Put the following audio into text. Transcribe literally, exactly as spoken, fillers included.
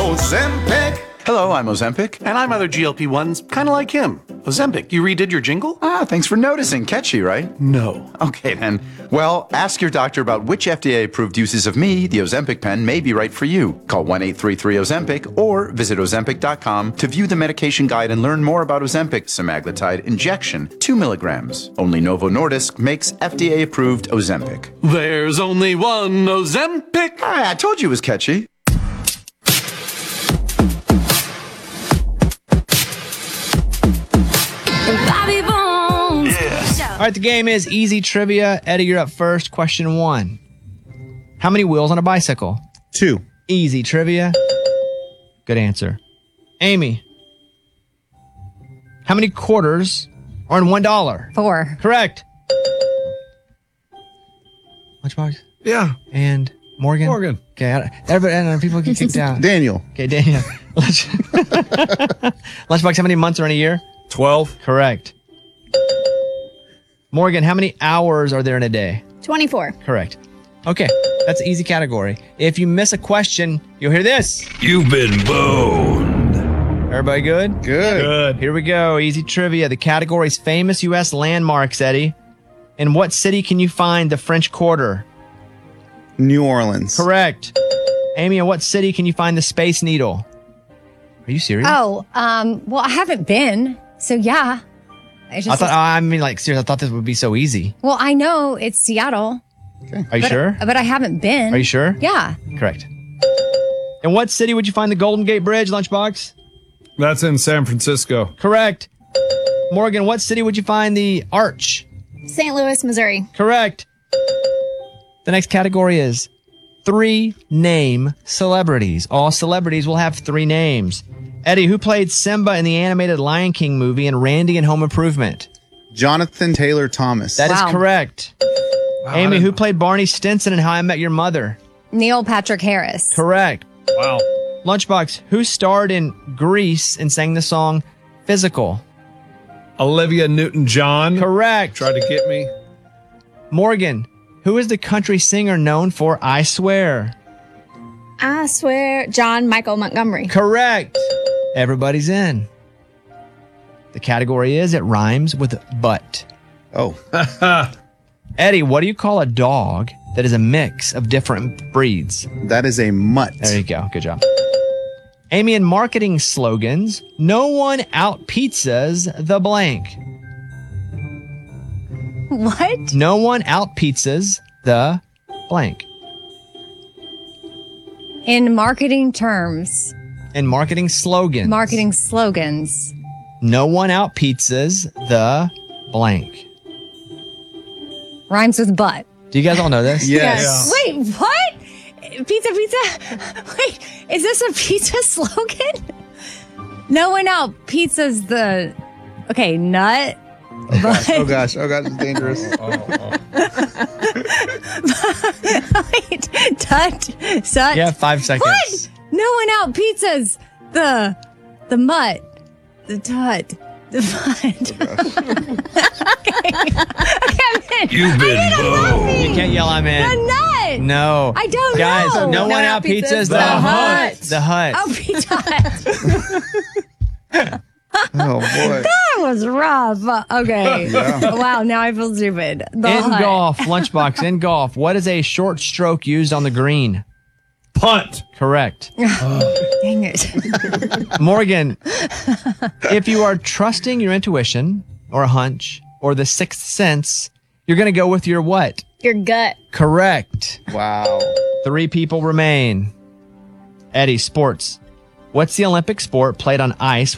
Ozempic. Hello, I'm Ozempic. And I'm other G L P ones, kind of like him. Ozempic, you redid your jingle? Ah, thanks for noticing. Catchy, right? No. Okay, then. Well, ask your doctor about which F D A-approved uses of me, the Ozempic pen, may be right for you. Call one eight three three Ozempic or visit ozempic dot com to view the medication guide and learn more about Ozempic semaglutide injection, two milligrams. Only Novo Nordisk makes F D A-approved Ozempic. There's only one Ozempic. Ah, I told you it was catchy. All right, the game is easy trivia. Eddie, you're up first. Question one. How many wheels on a bicycle? Two. Easy trivia. Good answer. Amy. How many quarters are in one dollar? Four. Correct. Lunchbox? Yeah. And Morgan? Morgan. Okay, I- everybody, I don't know, people get kicked out. Daniel. Okay, Daniel. Lunch- Lunchbox, how many months are in a year? Twelve. Correct. Morgan, how many hours are there in a day? twenty-four. Correct. Okay, that's an easy category. If you miss a question, you'll hear this. You've been boned. Everybody good? Good. Good. Here we go. Easy trivia. The category's famous U S landmarks, Eddie. In what city can you find the French Quarter? New Orleans. Correct. Amy, in what city can you find the Space Needle? Are you serious? Oh, um, well, I haven't been, so yeah. It's I just, thought, I mean, like, seriously, I thought this would be so easy. well, I know it's Seattle. Are you but, sure? But I haven't been. Are you sure? Yeah. Correct. In what city would you find the Golden Gate Bridge, Lunchbox? That's in San Francisco. Correct. Morgan, what city would you find the Arch? Saint Louis, Missouri. Correct. The next category is three name celebrities. All celebrities will have three names. Eddie, who played Simba in the animated Lion King movie and Randy in Home Improvement? Jonathan Taylor Thomas. That Wow. is correct. Wow, Amy, I who didn't- played Barney Stinson in How I Met Your Mother? Neil Patrick Harris. Correct. Wow. Lunchbox, who starred in Grease and sang the song Physical? Olivia Newton-John. Correct. Tried to get me. Morgan, who is the country singer known for I Swear? I swear, John Michael Montgomery. Correct. Everybody's in. The category is it rhymes with butt. Oh. Eddie, what do you call a dog that is a mix of different breeds? That is a mutt. There you go. Good job. Amy, in marketing slogans, no one out pizzas the blank. What? No one out pizzas the blank. In marketing terms, In marketing slogans. marketing slogans. No one out pizzas the blank. Rhymes with butt. Do you guys all know this? Yes. Wait, what? Pizza, pizza. Wait, is this a pizza slogan? No one out. Pizza's the okay nut. But Oh gosh. Oh gosh, it's dangerous. wait, tut, sut. You have five seconds. What? No one out. Pizza's the the mutt, the tut, the butt. okay, okay, I'm in. You've been boned. You can't yell, I'm in. The nut. No. I don't Guys, know. no No one Out out pizzas pizzas, the, the hut. hut. The hut. Oh, Pizza Hut. Oh boy. That was rough. Okay. Wow, now I feel stupid. The in hut. golf, Lunchbox, in golf, what is a short stroke used on the green? Punt. Correct. Dang it. Morgan, if you are trusting your intuition or a hunch or the sixth sense, you're going to go with your what? Your gut. Correct. Wow. Three people remain. Eddie, sports. What's the Olympic sport played on ice